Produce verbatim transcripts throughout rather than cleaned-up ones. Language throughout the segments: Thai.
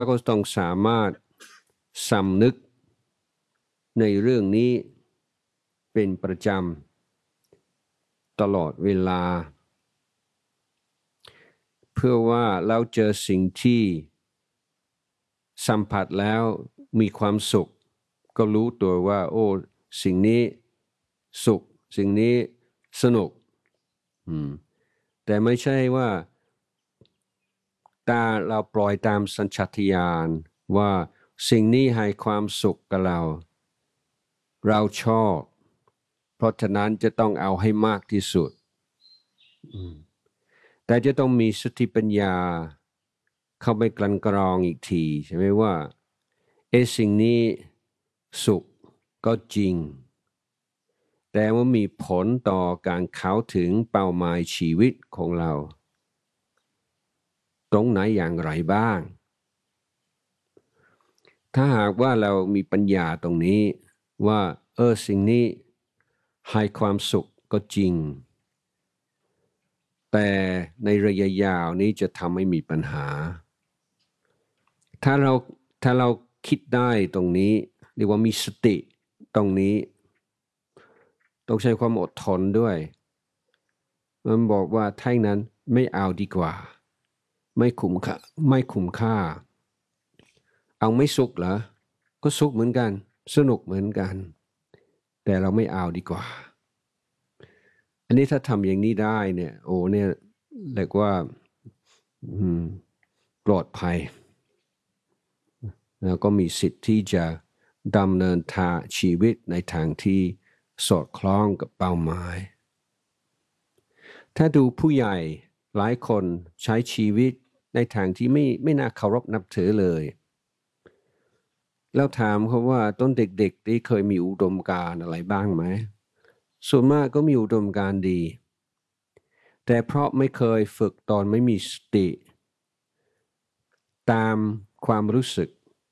แล้วก็ต้องสามารถสำนึกในเรื่องนี้เป็นประจำตลอดเวลาเพื่อว่าเราเจอสิ่งที่สัมผัสแล้วมีความสุขก็รู้ตัวว่าโอ้สิ่งนี้สุขสิ่งนี้สนุกอืมแต่ไม่ใช่ว่าตาเราปล่อยตามสัญชาตญาณว่าสิ่งนี้ให้ความสุขกับเราเราชอบเพราะฉะนั้นจะต้องเอาให้มากที่สุดแต่จะต้องมีสติปัญญาเข้าไปกลั่นกรองอีกทีใช่ไหมว่าเอสิ่งนี้สุขก็จริงแต่ว่ามีผลต่อการเข้าถึงเป้าหมายชีวิตของเราตรงไหนอย่างไรบ้างถ้าหากว่าเรามีปัญญาตรงนี้ว่าเออสิ่งนี้ให้ความสุขก็จริงแต่ในระยะยาวนี้จะทำให้มีปัญหาถ้าเราถ้าเราคิดได้ตรงนี้เรียกว่ามีสติตรงนี้ต้องใช้ความอดทนด้วยมันบอกว่าถ้าอย่างนั้นไม่เอาดีกว่าไม่คุ้มค่าไม่คุ้มค่าเอาไม่สุขเหรอก็สุขเหมือนกันสนุกเหมือนกันแต่เราไม่เอาดีกว่าอันนี้ถ้าทำอย่างนี้ได้เนี่ยโอ้เนี่ยเรียกว่าปลอดภัยแล้วก็มีสิทธิ์ที่จะดำเนินทางชีวิตในทางที่สอดคล้องกับเป้าหมายถ้าดูผู้ใหญ่หลายคนใช้ชีวิตในทางที่ไม่ไม่น่าเคารพนับถือเลยแล้วถามเขาว่าต้นเด็กๆที่เคยมีอุดมการณ์อะไรบ้างไหมส่วนมากก็มีอุดมการณ์ดีแต่เพราะไม่เคยฝึกตอนไม่มีสติตามความรู้สึก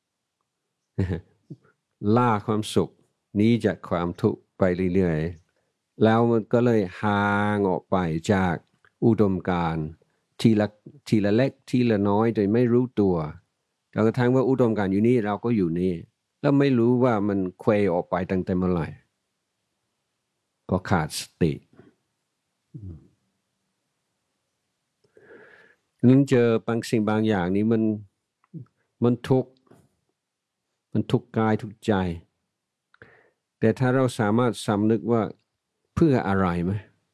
ล่าความสุขนี้จากความทุกข์ไปเรื่อยๆแล้วมันก็เลยห่างออกไปจากอุดมการณ์ทีละทีละเล็กทีละน้อยโดยไม่รู้ตัวแล้วกระทั่งว่าอุดมการณ์อยู่นี่เราก็อยู่นี่แล้วไม่รู้ว่ามันเคว้งออกไปตั้งแต่เมื่อไหร่ก็ขาดสตินั้นเจอบางสิ่งบางอย่างนี้มันมันทุกข์มันทุกข์กายทุกข์ใจแต่ถ้าเราสามารถสำนึกว่าเพื่ออะไรไหม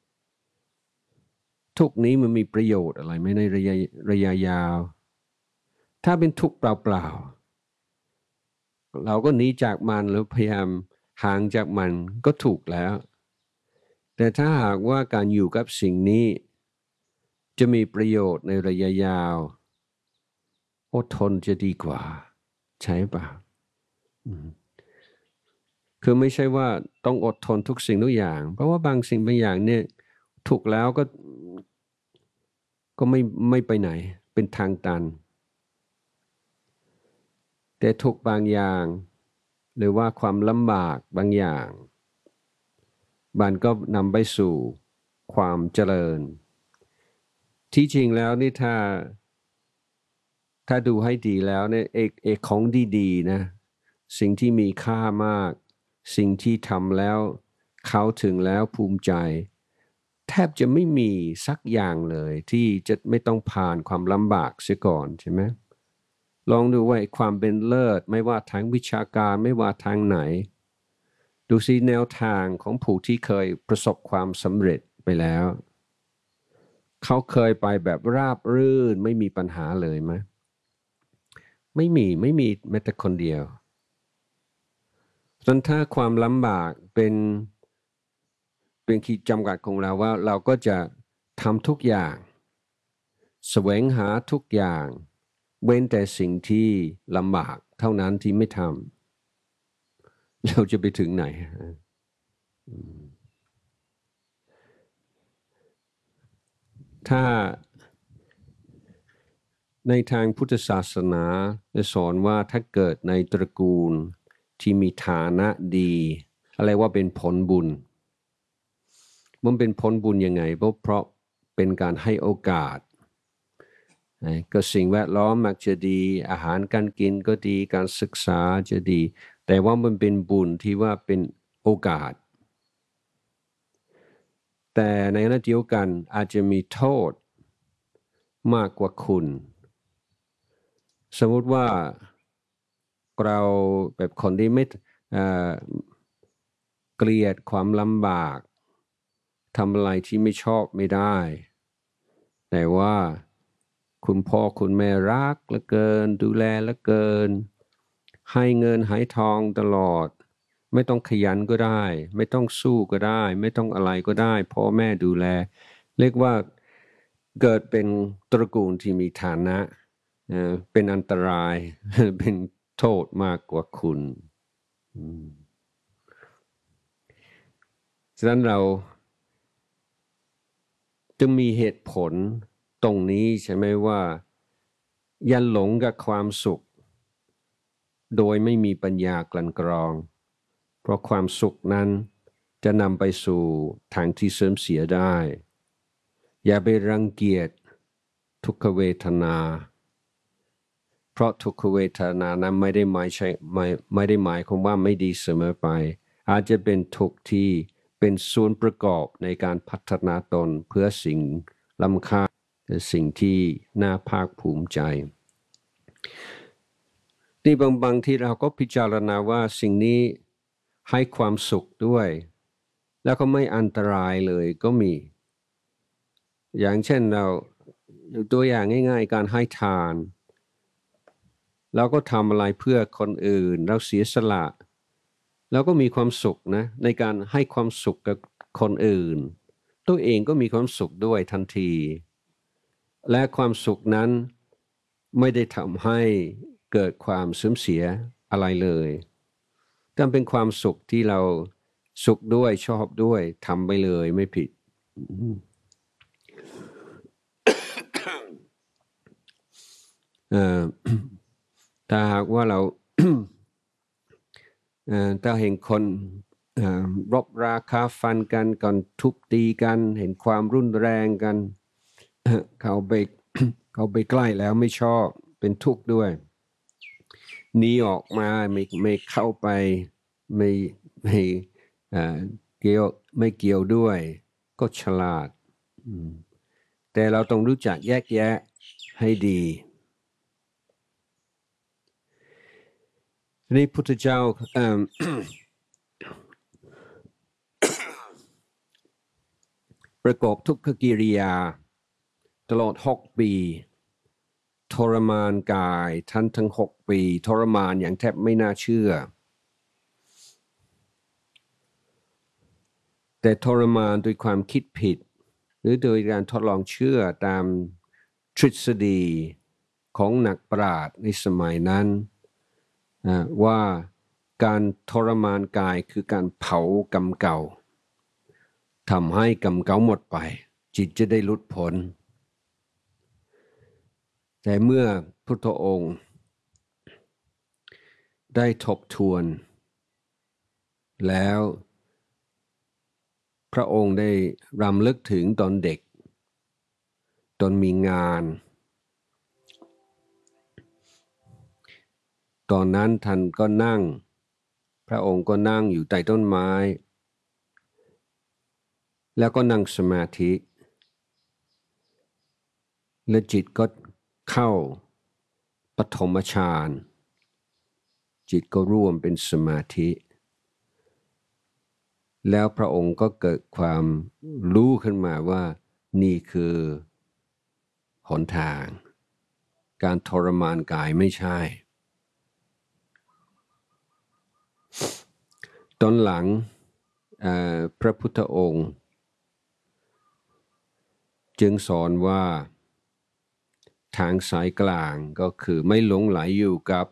ทุกข์นี้มันมีประโยชน์อะไรไหมในระยะระยะยาวถ้าเป็นทุกข์เปล่าๆเราก็หนีจากมันหรือพยายามห่างจากมันก็ถูกแล้วแต่ถ้าหากว่าการอยู่กับสิ่งนี้จะมีประโยชน์ในระยะยาวอดทนจะดีกว่าใช่ป่ะคือไม่ใช่ว่าต้องอดทนทุกสิ่งทุกอย่างเพราะว่าบางสิ่งบางอย่างเนี่ยถูกแล้วก็ก็ไม่ไม่ไปไหนเป็นทางตันแต่ทุกบางอย่างหรือว่าความลำบากบางอย่างมันก็นำไปสู่ความเจริญที่จริงแล้วนี่ถ้าถ้าดูให้ดีแล้วเนี่ยเอกเอกของดีๆนะสิ่งที่มีค่ามากสิ่งที่ทำแล้วเขาถึงแล้วภูมิใจแทบจะไม่มีสักอย่างเลยที่จะไม่ต้องผ่านความลำบากเสียก่อนใช่ไหมลองดูว่าความเป็นเลิศไม่ว่าทางวิชาการไม่ว่าทางไหนดูสิแนวทางของผู้ที่เคยประสบความสำเร็จไปแล้วเขาเคยไปแบบราบรื่นไม่มีปัญหาเลยไหมไม่มีไม่มีแม้แต่คนเดียวจนถ้าความลำบากเป็นเป็นขีดจำกัดของเราว่าเราก็จะทำทุกอย่างแสวงหาทุกอย่างเว้นแต่สิ่งที่ลำบากเท่านั้นที่ไม่ทำเราจะไปถึงไหนถ้าในทางพุทธศาสนาจะสอนว่าถ้าเกิดในตระกูลที่มีฐานะดีอะไรว่าเป็นผลบุญมันเป็นผลบุญยังไงเพราะเพราะเป็นการให้โอกาสก็สิ่งแวดล้อมมักจะดีอาหารการกินก็ดีการศึกษาจะดีแต่ว่ามันเป็นบุญที่ว่าเป็นโอกาสแต่ในขณะเดียวกันอาจจะมีโทษมากกว่าคุณสมมุติว่าเราแบบคนที่ไม่เอ่อเกลียดความลำบากทำอะไรที่ไม่ชอบไม่ได้แต่ว่าคุณพ่อคุณแม่รักเหลือเกินดูแลเหลือเกินให้เงินให้ทองตลอดไม่ต้องขยันก็ได้ไม่ต้องสู้ก็ได้ไม่ต้องอะไรก็ได้พ่อแม่ดูแลเรียกว่าเกิดเป็นตระกูลที่มีฐานะเอ่อเป็นอันตราย เป็นโทษมากกว่าคุณฉะนั้นเราจึงมีเหตุผลตรงนี้ใช่ไหมว่าอย่าหลงกับความสุขโดยไม่มีปัญญากลั่นกรองเพราะความสุขนั้นจะนำไปสู่ทางที่เสื่อมเสียได้อย่าไปรังเกียจทุกขเวทนาเพราะทุกขเวทนานั้นไม่ได้หมายใช่ไม่ไม่ได้หมายความว่าไม่ดีเสมอไปอาจจะเป็นทุกข์ที่เป็นส่วนประกอบในการพัฒนาตนเพื่อสิ่งล้ำค่าสิ่งที่น่าภาคภูมิใจนี่บางบางที่เราก็พิจารณาว่าสิ่งนี้ให้ความสุขด้วยแล้วก็ไม่อันตรายเลยก็มีอย่างเช่นเราตัวอย่างง่ายๆการให้ทานเราก็ทำอะไรเพื่อคนอื่นเราเสียสละเราก็มีความสุขนะในการให้ความสุขกับคนอื่นตัวเองก็มีความสุขด้วยทันทีและความสุขนั้นไม่ได้ทำให้เกิดความเสื่อมเสียอะไรเลยแต่เป็นความสุขที่เราสุขด้วยชอบด้วยทำไปเลยไม่ผิดถ้าหากว่าเรา ถ้าเห็นคนรบราคาฟันกันก่อนทุบตีกันเห็นความรุนแรงกันเขาไปเขาไปใกล้แล้วไม่ชอบเป็นทุกข์ด้วยหนีออกมาไม่ไม่เข้าไปไม่ไม่เกี่ยวไม่เกี่ยวด้วยก็ฉลาดแต่เราต้องรู้จักแยกแยะให้ดีนี่พุทธเจ้าประกอบทุกขกิริยาตลอดหกปีทรมานกายท่านทั้งหกปีทรมานอย่างแทบไม่น่าเชื่อแต่ทรมานด้วยความคิดผิดหรือโดยการทดลองเชื่อตามทฤษฎีของนักปราชญ์ในสมัยนั้นว่าการทรมานกายคือการเผากรรมเก่าทำให้กรรมเก่าหมดไปจิตจะได้หลุดพ้นแต่เมื่อพุทธองค์ได้ทบทวนแล้วพระองค์ได้รำลึกถึงตอนเด็กตอนมีงานตอนนั้นท่านก็นั่งพระองค์ก็นั่งอยู่ใต้ต้นไม้แล้วก็นั่งสมาธิและจิตก็เข้าปฐมฌานจิตก็ร่วมเป็นสมาธิแล้วพระองค์ก็เกิดความรู้ขึ้นมาว่านี่คือหนทางการทรมานกายไม่ใช่ตอนหลังพระพุทธองค์จึงสอนว่าทางสายกลางก็คือไม่หลงไหลอยู่กับ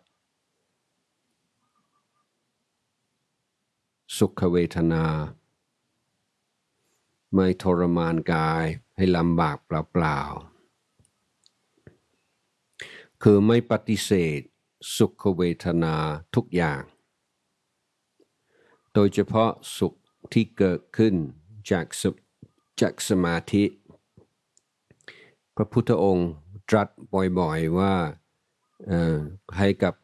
สุขเวทนาไม่ทรมานกายให้ลำบากเปล่าๆคือไม่ปฏิเสธสุขเวทนาทุกอย่างโดยเฉพาะสุขที่เกิดขึ้นจากจากสมาธิพระพุทธองค์ตรัสบ่อยๆว่าเอ่อให้กับ